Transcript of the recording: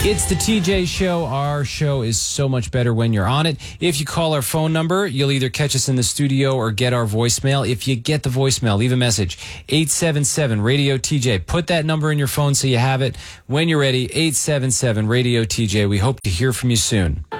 It's the TJ Show. Our show is so much better when you're on it. If you call our phone number, you'll either catch us in the studio or get our voicemail. If you get the voicemail, leave a message. 877-RADIO-TJ. Put that number in your phone so you have it. When you're ready, 877-RADIO-TJ. We hope to hear from you soon.